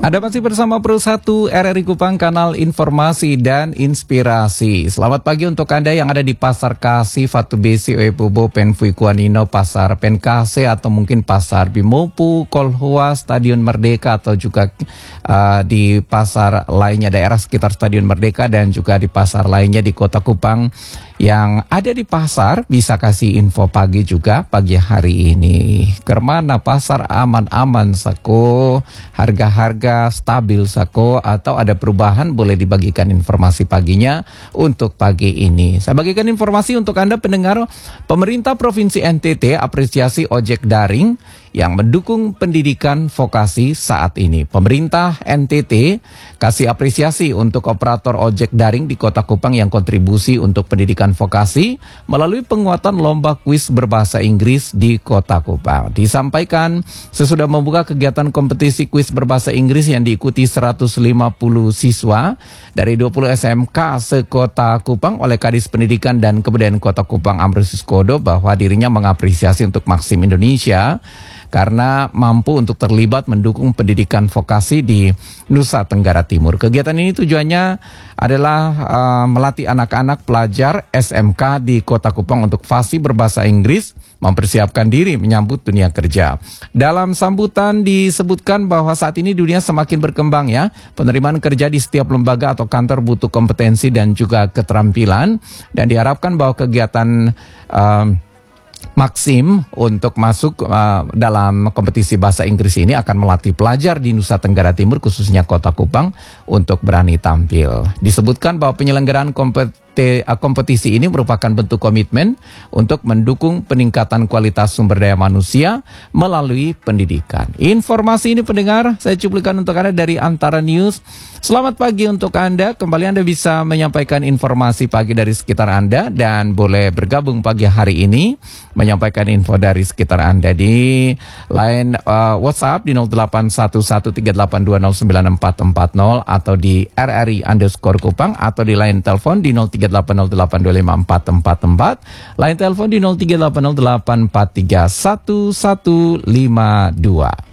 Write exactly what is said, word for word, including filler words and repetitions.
Anda masih bersama Pro satu R R I Kupang, kanal informasi dan inspirasi. Selamat pagi untuk Anda yang ada di Pasar Kasih, Fatu Besi, Oepobo, Penfui, Kuanino, Pasar Penkase, atau mungkin Pasar Bimopu, Kolhua, Stadion Merdeka, atau juga uh, di pasar lainnya daerah sekitar Stadion Merdeka, dan juga di pasar lainnya di Kota Kupang. Yang ada di pasar bisa kasih info pagi juga pagi hari ini. Kemana pasar aman-aman sako, harga-harga stabil sako, atau ada perubahan, boleh dibagikan informasi paginya untuk pagi ini. Saya bagikan informasi untuk Anda pendengar. Pemerintah Provinsi N T T apresiasi ojek daring yang mendukung pendidikan vokasi saat ini. Pemerintah N T T kasih apresiasi untuk operator ojek daring di Kota Kupang yang kontribusi untuk pendidikan vokasi melalui penguatan lomba kuis berbahasa Inggris di Kota Kupang. Disampaikan sesudah membuka kegiatan kompetisi kuis berbahasa Inggris yang diikuti seratus lima puluh siswa dari dua puluh S M K se-Kota Kupang oleh Kadis Pendidikan dan Kebudayaan Kota Kupang Ambrosius Kodo, bahwa dirinya mengapresiasi untuk Maxim Indonesia karena mampu untuk terlibat mendukung pendidikan vokasi di Nusa Tenggara Timur. Kegiatan ini tujuannya adalah uh, melatih anak-anak pelajar S M K di Kota Kupang untuk fasih berbahasa Inggris, mempersiapkan diri menyambut dunia kerja. Dalam sambutan disebutkan bahwa saat ini dunia semakin berkembang ya. Penerimaan kerja di setiap lembaga atau kantor butuh kompetensi dan juga keterampilan, dan diharapkan bahwa kegiatan uh, Maxim untuk masuk uh, dalam kompetisi bahasa Inggris ini akan melatih pelajar di Nusa Tenggara Timur, khususnya Kota Kupang, untuk berani tampil. Disebutkan bahwa penyelenggaraan kompetisi kompetisi ini merupakan bentuk komitmen untuk mendukung peningkatan kualitas sumber daya manusia melalui pendidikan. Informasi ini pendengar saya cuplikan untuk Anda dari Antara News. Selamat pagi untuk Anda. Kembali Anda bisa menyampaikan informasi pagi dari sekitar Anda, dan boleh bergabung pagi hari ini menyampaikan info dari sekitar Anda di line uh, WhatsApp di nol delapan satu satu tiga delapan dua nol sembilan empat empat nol, atau di R R I underscore Kupang, atau di line telepon di nol tiga delapan nol delapan dua lima empat empat empat, line telepon di nol tiga delapan nol delapan empat tiga satu satu lima dua.